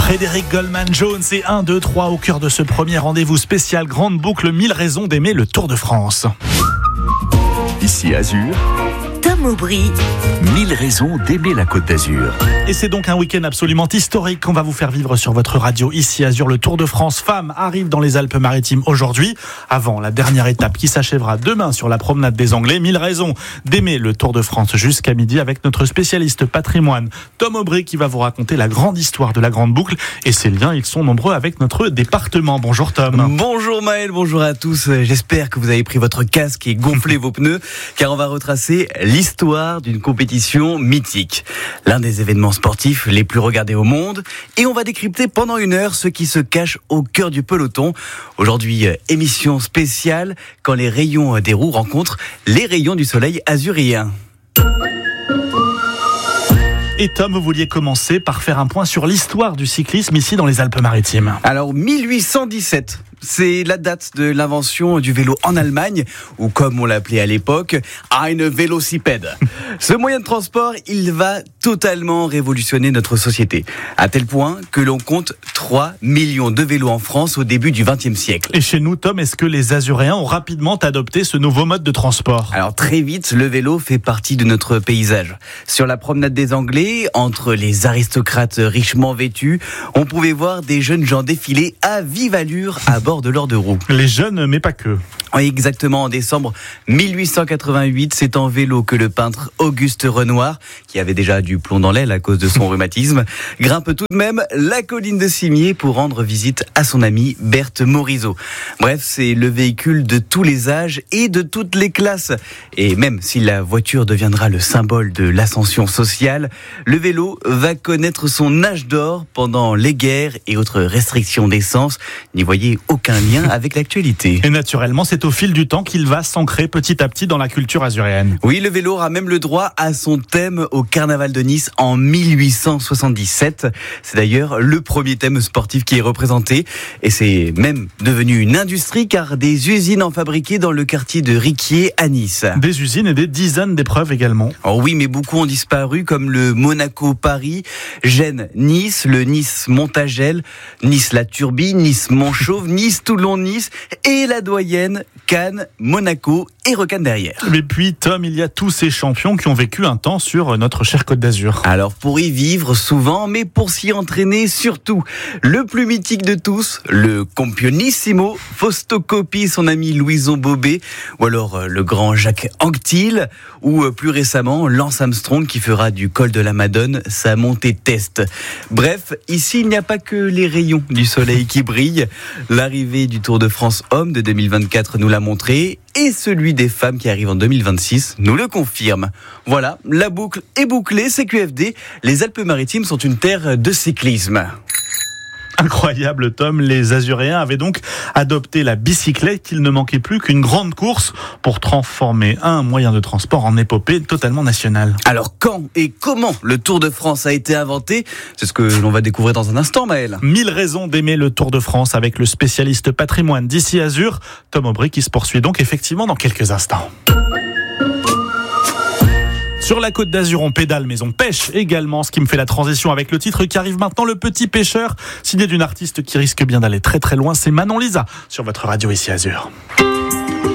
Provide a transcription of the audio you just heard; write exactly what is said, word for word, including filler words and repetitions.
Frédéric Goldman Jones et un, deux, trois au cœur de ce premier rendez-vous spécial Grande Boucle, mille raisons d'aimer le Tour de France. Ici Azur, Tom Aubry. mille raisons d'aimer la Côte d'Azur. Et c'est donc un week-end absolument historique qu'on va vous faire vivre sur votre radio Ici Azur. Le Tour de France Femmes arrive dans les Alpes-Maritimes aujourd'hui, avant la dernière étape qui s'achèvera demain sur la promenade des Anglais. Mille raisons d'aimer le Tour de France jusqu'à midi avec notre spécialiste patrimoine Tom Aubry qui va vous raconter la grande histoire de la Grande Boucle et ses liens, ils sont nombreux avec notre département. Bonjour Tom. Bonjour Maël, bonjour à tous. J'espère que vous avez pris votre casque et gonflé vos pneus car on va retracer l'histoire d'une compétition mythique. L'un des événements sportifs les plus regardés au monde et on va décrypter pendant une heure ce qui se cache au cœur du peloton. Aujourd'hui, émission spéciale quand les rayons des roues rencontrent les rayons du soleil azuréen. Et Tom, vous vouliez commencer par faire un point sur l'histoire du cyclisme ici dans les Alpes-Maritimes. Alors, mille huit cent dix-sept, c'est la date de l'invention du vélo en Allemagne, ou comme on l'appelait à l'époque, ein Velocipede. Ce moyen de transport, il va totalement révolutionner notre société, à tel point que l'on compte trois millions de vélos en France au début du vingtième siècle. Et chez nous, Tom, est-ce que les Azuréens ont rapidement adopté ce nouveau mode de transport ? Alors très vite, le vélo fait partie de notre paysage. Sur la promenade des Anglais, entre les aristocrates richement vêtus, on pouvait voir des jeunes gens défiler à vive allure à bord de leurs deux roues. Les jeunes, mais pas que. Oui, exactement, en décembre mille huit cent quatre-vingt-huit, c'est en vélo que le peintre Auguste Renoir, qui avait déjà du plomb dans l'aile à cause de son rhumatisme, grimpe tout de même la colline de Cimier pour rendre visite à son ami Berthe Morisot. Bref, c'est le véhicule de tous les âges et de toutes les classes. Et même si la voiture deviendra le symbole de l'ascension sociale, le vélo va connaître son âge d'or pendant les guerres et autres restrictions d'essence. N'y voyez aucun lien avec l'actualité. Et naturellement, c'est au fil du temps qu'il va s'ancrer petit à petit dans la culture azuréenne. Oui, le vélo aura même le droit à son thème au Carnaval de Nice en mille huit cent soixante-dix-sept. C'est d'ailleurs le premier thème sportif qui est représenté. Et c'est même devenu une industrie car des usines en fabriquaient dans le quartier de Riquier à Nice. Des usines et des dizaines d'épreuves également. Oh oui, mais beaucoup ont disparu comme le Monaco-Paris, Gênes-Nice, le Nice-Montagel, Nice-La Turbine, Nice-Montchauve, Nice-Toulon-Nice et la doyenne Cannes, Monaco et Recannes derrière. Mais puis, Tom, il y a tous ces champions qui ont vécu un temps sur notre chère Côte d'Azur. Alors, pour y vivre souvent, mais pour s'y entraîner surtout, le plus mythique de tous, le Campionissimo, Fausto Coppi, son ami Louison Bobet, ou alors le grand Jacques Anquetil, ou plus récemment, Lance Armstrong qui fera du col de la Madone sa montée test. Bref, ici, il n'y a pas que les rayons du soleil qui brillent. L'arrivée du Tour de France Homme de deux mille vingt-quatre nous l'a montré, et celui des femmes qui arrive en deux mille vingt-six nous le confirme. Voilà, la boucle est bouclée, C Q F D, les Alpes-Maritimes sont une terre de cyclisme. Incroyable Tom, les Azuréens avaient donc adopté la bicyclette, il ne manquait plus qu'une grande course pour transformer un moyen de transport en épopée totalement nationale. Alors quand et comment le Tour de France a été inventé, c'est ce que l'on va découvrir dans un instant Maël. Mille raisons d'aimer le Tour de France avec le spécialiste patrimoine d'Ici Azur, Tom Aubry qui se poursuit donc effectivement dans quelques instants. Sur la Côte d'Azur, on pédale, mais on pêche également, ce qui me fait la transition avec le titre qui arrive maintenant, Le Petit Pêcheur, signé d'une artiste qui risque bien d'aller très très loin, c'est Manon Lisa, sur votre radio Ici Azur.